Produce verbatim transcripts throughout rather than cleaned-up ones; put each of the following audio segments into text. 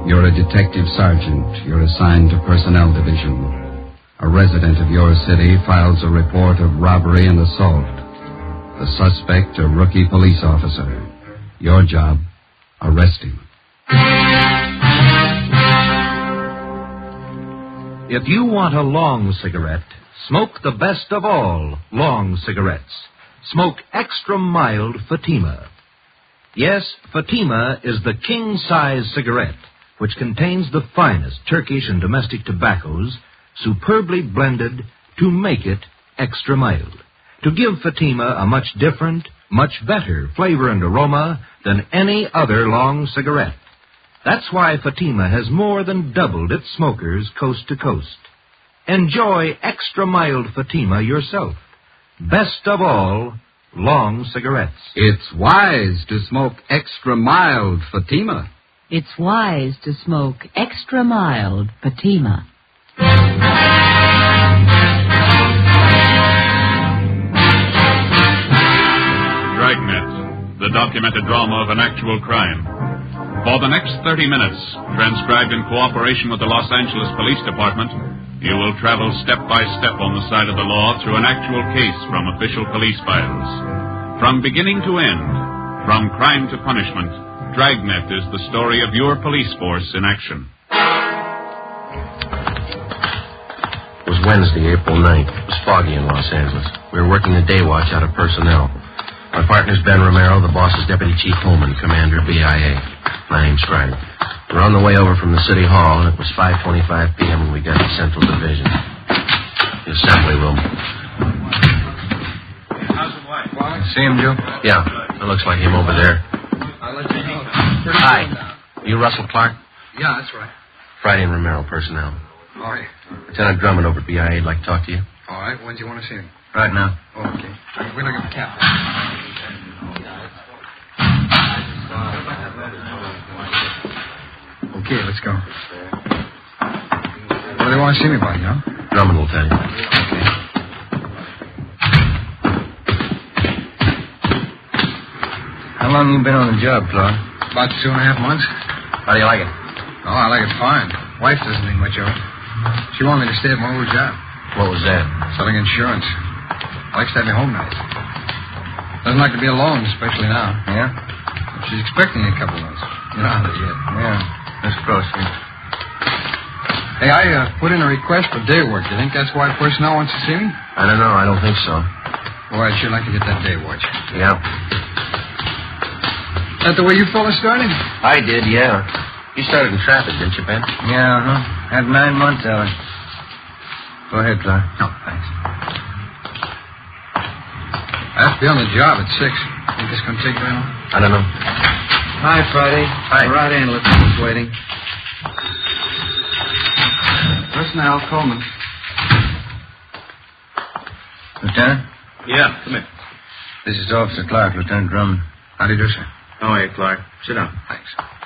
You're a detective sergeant. You're assigned to Personnel Division. A resident of your city files a report of robbery and assault. The suspect, a rookie police officer. Your job, arrest him. If you want a long cigarette, smoke the best of all long cigarettes. Smoke extra mild Fatima. Yes, Fatima is the king-size cigarette, which contains the finest Turkish and domestic tobaccos, superbly blended to make it extra mild. To give Fatima a much different, much better flavor and aroma than any other long cigarette. That's why Fatima has more than doubled its smokers coast to coast. Enjoy extra mild Fatima yourself. Best of all, long cigarettes. It's wise to smoke extra mild Fatima. It's wise to smoke extra mild Fatima. Dragnet, the documented drama of an actual crime. For the next thirty minutes, transcribed in cooperation with the Los Angeles Police Department, you will travel step by step on the side of the law through an actual case from official police files. From beginning to end, from crime to punishment, Dragnet is the story of your police force in action. It was Wednesday, April ninth. It was foggy in Los Angeles. We were working the day watch out of Personnel. My partner's Ben Romero, the boss's Deputy Chief Holman, Commander B I A. My name's Friday. We were on the way over from the City Hall, and it was five twenty-five p.m. when we got to Central Division. The assembly room. How's the wife? See him, Joe? Yeah, it looks like him over there. I'll let you know. Hi. You Russell Clark? Yeah, that's right. Friday and Romero, Personnel. All right. Lieutenant Drummond over at B I A would like to talk to you. All right. When do you want to see him? Right now. Oh, okay. We're looking for Captain. Okay, let's go. What do they want to see me about, you know? Drummond will tell you. Okay. How long you been on the job, Clark? About two and a half months. How do you like it? Oh, I like it fine. Wife doesn't think much of it. She wanted me to stay at my old job. What was that? Selling insurance. Likes to have me home nights. Doesn't like to be alone, especially now. Yeah? She's expecting me in a couple of months. Not yet. Yeah. Let's proceed. Hey, I uh, put in a request for day work. Do you think that's why Personnel wants to see me? I don't know. I don't think so. Boy, I'd sure like to get that day watch. Yeah. Is that the way you fellas started? I did, yeah. You started in traffic, didn't you, Ben? Yeah, uh-huh. Had nine months of it. Go ahead, Clark. Oh, thanks. I have to be on the job at six. Think this going to take very long? I don't know. Hi, Friday. Hi. Right in. Lieutenant's waiting. Personnel, Coleman. Lieutenant? Yeah, come here. This is Officer Clark, Lieutenant Drummond. How do you do, sir? How are you, Clark? Sit down. Thanks.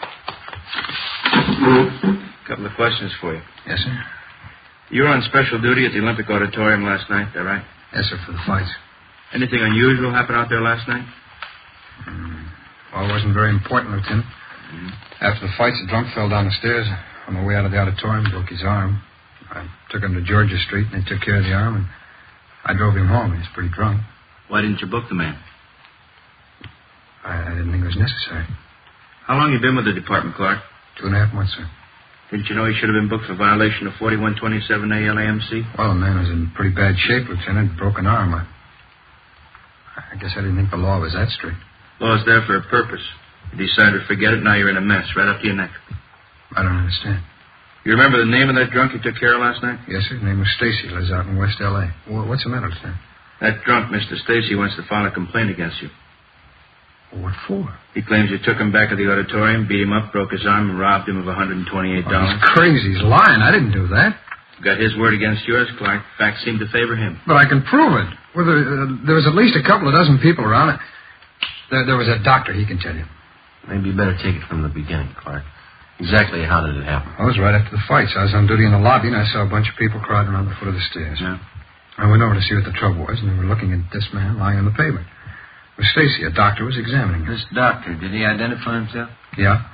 A couple of questions for you. Yes, sir? You were on special duty at the Olympic Auditorium last night, is that right? Yes, sir, for the fights. Anything unusual happen out there last night? Mm. Well, it wasn't very important, Lieutenant. Mm-hmm. After the fights, the drunk fell down the stairs. On the way out of the auditorium, broke his arm. I took him to Georgia Street, and they took care of the arm, and I drove him home. He was pretty drunk. Why didn't you book the man? I, I didn't think it was necessary. How long you been with the department, Clark? Two and a half months, sir. Didn't you know he should have been booked for violation of forty-one twenty-seven A L A M C? Well, the man was in pretty bad shape, Lieutenant. Broken arm. I, I guess I didn't think the law was that strict. Law's there for a purpose. You decided to forget it, now you're in a mess, right up to your neck. I don't understand. You remember the name of that drunk you took care of last night? Yes, sir. His name was Stacy. Lives out in West L A. Well, what's the matter, Lieutenant? That drunk, Mister Stacy, wants to file a complaint against you. What for? He claims you took him back to the auditorium, beat him up, broke his arm, and robbed him of one hundred twenty-eight dollars. Oh, he's crazy. He's lying. I didn't do that. Got his word against yours, Clark. Facts seem to favor him. But I can prove it. Well, there, uh, there was at least a couple of dozen people around it. There, there was a doctor. He can tell you. Maybe you better take it from the beginning, Clark. Exactly how did it happen? I was right after the fights. I was on duty in the lobby, and I saw a bunch of people crowding around the foot of the stairs. Yeah. I went over to see what the trouble was, and they were looking at this man lying on the pavement. It was Stacy. A doctor was examining him. This doctor, did he identify himself? Yeah.